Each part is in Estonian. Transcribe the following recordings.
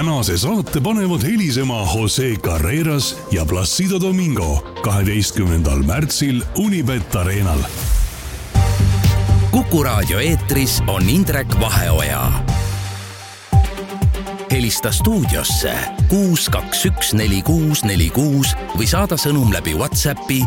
tänase saate panevad helisema Jose Carreras ja Placido Domingo 12. märtsil Unibet Arenal. Kuku Raadio eetris on Indrek Vaheoja. Helista stuudiosse 6214646 või saada sõnum läbi WhatsAppi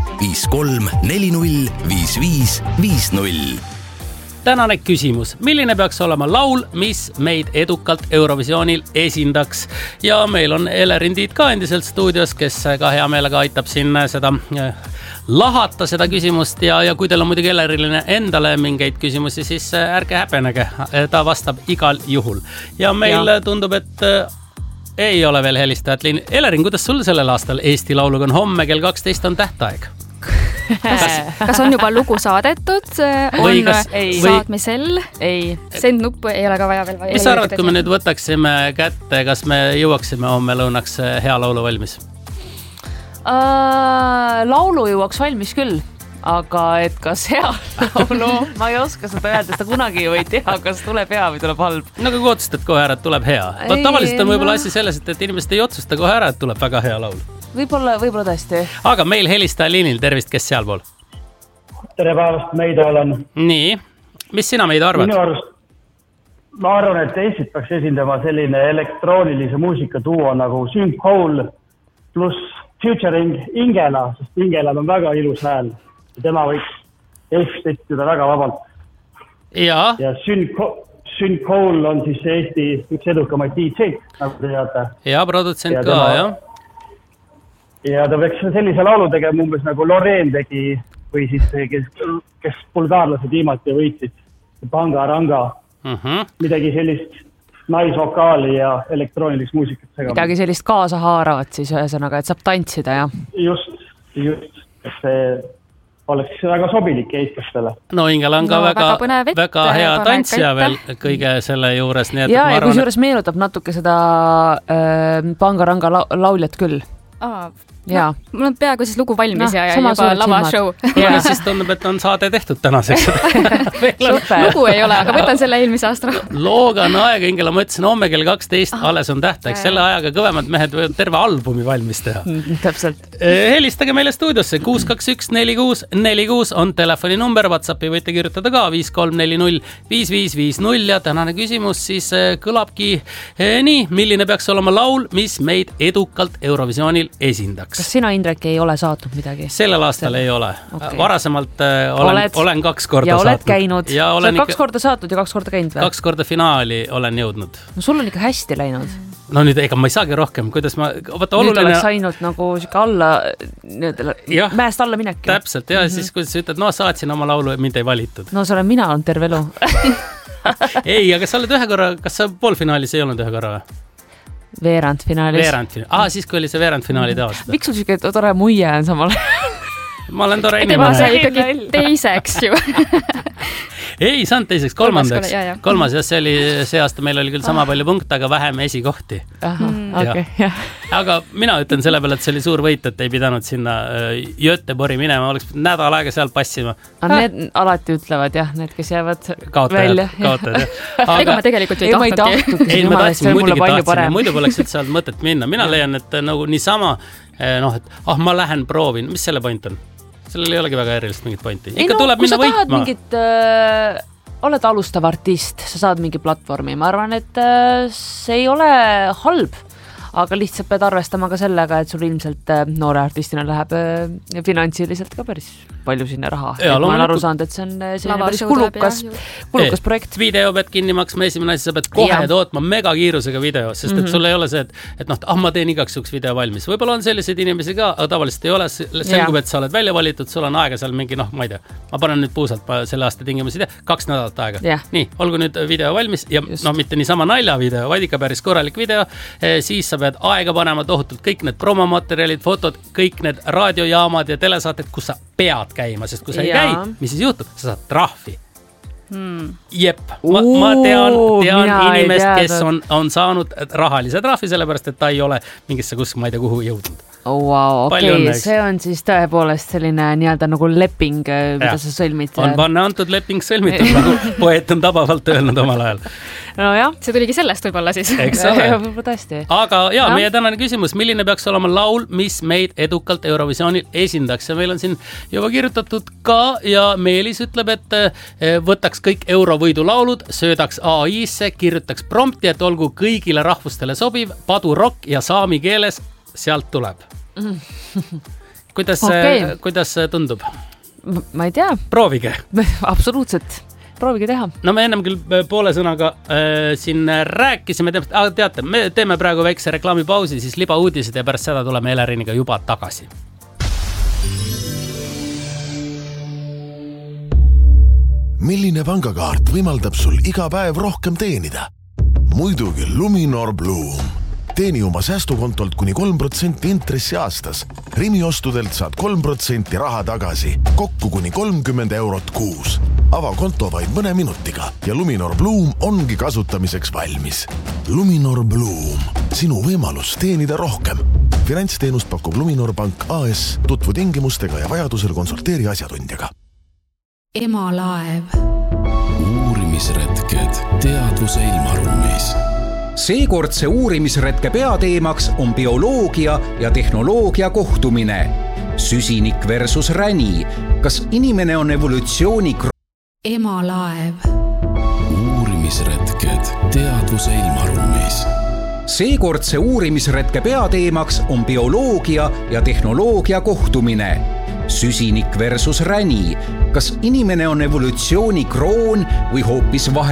53405550. Tänane küsimus. Milline peaks olema laul, mis meid edukalt Eurovisioonil esindaks? Ja meil on Elerin Tiit ka endiselt stuudios, kes ka hea meelega aitab siin seda lahata seda küsimust ja kui teil on muidugi Eleriline endale mingeid küsimusi, siis ärge häbenege. Ta vastab igal juhul. Ja meil tundub, et ei ole veel helistajat. Elerin, kuidas sul sellel aastal Eesti Lauluga on? Homme kell 12 on tähtaeg. Kas on juba lugu saadetud? On saatmisel? Ei. Send nuppu ei ole ka vaja veel. Mis arvad, kui me nüüd võtaksime kätte, kas me jõuaksime homme lõunaks hea laulu valmis? Laulu jõuaks valmis küll, aga et kas hea laulu, ma ei oska seda öelda, seda kunagi ju ei tea, kas tuleb hea või tuleb halb. No kui otsustad kohe ära, et tuleb hea. Tavaliselt on võib-olla asi selles, et inimesed ei otsusta kohe ära, et tuleb väga hea laul. Võib-olla tõesti. Aga meil helistaja liinil, tervist, kes sealpool? Tere päevast, Meida olen. Nii, mis sina Meida arvad? Minu arust, ma arvan, et Eestit peaks esindama selline elektroonilise muusika duo nagu Sync Hole pluss Futuring Ingela, sest Ingelal on väga ilus hääl. Tema võiks Eestit etsitada väga vabalt. Ja Sync Hole on siis Eesti üks edukamaid DJ, nagu te teate. Ja produtsent ka, jah. Ja ta peaks sellise laulu tegema umbes nagu Loreen tegi või siis kes bulgaarlased viimati võitsid Panga-Ranga. Midagi sellist naisvokaali ja elektroonilist muusikat segama. Midagi sellist kaasa haaravat siis ühesõnaga, et saab tantsida, jah? Just. Et see oleks väga sobilik eestlastele. No Ingela on ka väga hea tantsija veel kõige selle juures. Ja kui juures meenutab natuke seda Panga-Ranga lauljat küll. Ja. Mul on peaaegu siis lugu valmis ja juba lavashow. Ja siis tundub, et on saade tehtud tänaseks. Lugu ei ole, aga võtan selle eelmise aasta. Looga on aega, Ingela, ma ütlesin, homme kell 12 alles on tähtaeg. Selle ajaga kõvemad mehed võivad terve albumi valmis teha. Täpselt. Helistage meile stuudiosse. 6214646 on telefoninumber. WhatsAppi võite kirjutada ka 53405550 ja tänane küsimus siis kõlabki nii. Milline peaks olema laul, mis meid edukalt Eurovisioonil esindaks? Kas sina, Indrek, ei ole saatnud midagi? Sellel aastal ei ole. Okay. Varasemalt olen 2 korda ja saatnud. Oled käinud. Sa oled 2 korda saatnud ja 2 korda käinud või? 2 korda finaali olen jõudnud. No sul on ikka hästi läinud. No nüüd ega ma ei saagi rohkem. Kuidas ma... Nüüd oleks ainult nagu alla, mäest alla minek. Täpselt, ja siis kui sa ütled, no saatsin oma laulu ja mind ei valitud. No see olen mina olnud terve elu. Ei, aga sa oled ühe korra, kas sa poolfinaalis ei olnud ühe korra või? Veerandfinaalis. Siis kui oli see veerandfinaali taost. Miks sul siuke tore muie on samal? Ma olen tore inimene. Ma sai ikkagi teiseks ju. Ei, saanud teiseks, kolmandaks. Kolmas, see oli see aasta, meil oli küll sama palju punkte, aga vähem esikohti. Aga mina ütlen selle peale, et see oli suur võit, et ei pidanud sinna Göteborgi minema, oleks nädal aega seal passima. Need alati ütlevad, jah, need, kes jäävad välja. Kaotajad. Ega ma tegelikult ei tahtnudki. Ei, ma tahtsin, muidugi tahtsin, muidu poleks üldse saanud mõtet minna. Mina leian, et nagu niisama, et ma lähen proovin. Mis selle point on? Sellel ei olegi väga erilist mingit pointi. Ikka tuleb minna võitma. Oled alustav artist, sa saad mingi platvormi. Ma arvan, et see ei ole halb, aga lihtsalt pead arvestama ka sellega, et sul ilmselt noore artistina läheb finantsiliselt ka päris palju sinna raha. Ma olen aru saanud, et see on päris kulukas projekt. Video pead kinni maksma esimene asi, sa pead kohe tootma megakiirusega video, sest et sul ei ole see, et ma teen igaks juhuks video valmis. Võib-olla on selliseid inimesi ka, aga tavaliselt ei ole. Selgub, et sa oled välja valitud, sul on aega seal mingi, ma ei tea, ma panen nüüd puusalt selle aasta tingimusi 2 nädalat aega. Nii, olgu nüüd video valmis ja mitte niisama nalja video, vaid ikka päris korralik video, siis sa pead aega panema tohutult kõik need promomaterjalid, fotod, kõik need raadiojaamad ja telesaated, kus sa pead käima, sest kui sa ei käi, mis siis juhtub? Sa saad trahvi. Jep, ma tean inimest, kes on saanud rahalise trahvi, sellepärast, et ta ei ole mingisse kuskil, ma ei tea, kuhu jõudnud. See on siis tõepoolest selline nii-öelda nagu leping, mida sa sõlmid. On panne antud leping sõlmitud, nagu poeet on tabavalt öelnud omal ajal. Nojah. See tuligi sellest võib-olla siis. Eks ole. Tõesti. Aga meie tänane küsimus, milline peaks olema laul, mis meid edukalt Eurovisioonil esindaks? Ja meil on siin juba kirjutatud ka ja Meelis ütleb, et võtaks kõik eurovõidu laulud, söödaks AI-sse, kirjutaks prompti, et olgu kõigile rahvustele sobiv, padurokk ja saami keeles sealt tuleb. Kuidas tundub? Ma ei tea. Proovige. Absoluutselt. Proovige teha. No me ennem küll poole sõnaga siin rääkisime, teate, me teeme praegu väikse reklaamipausi, siis liba uudised ja pärast seda tuleme Eleriniga juba tagasi. Milline pangakaart võimaldab sul iga päev rohkem teenida? Muidugi Luminor Bloom. Teeni oma säästukontolt kuni 3% intressi aastas. Rimi ostudelt saad 3% raha tagasi. Kokku kuni 30 eurot kuus. Ava konto vaid mõne minutiga ja Luminor Bloom ongi kasutamiseks valmis. Luminor Bloom. Sinu võimalus teenida rohkem. Finantsteenust pakub Luminor Pank AS. Tutvu tingimustega ja vajadusel konsulteeri asjatundjaga. Emalaev. Uurimisretked teadvuse ilmaruumis. Seekordse uurimisretke peateemaks on bioloogia ja tehnoloogia kohtumine. Süsinik versus räni. Kas inimene on evolutsiooni... Emalaev. Uurimisretked teadvuse ilmaruumis. Seekordse uurimisretke peateemaks on bioloogia ja tehnoloogia kohtumine. Süsinik versus räni. Kas inimene on evolutsiooni kroon või hoopis vahe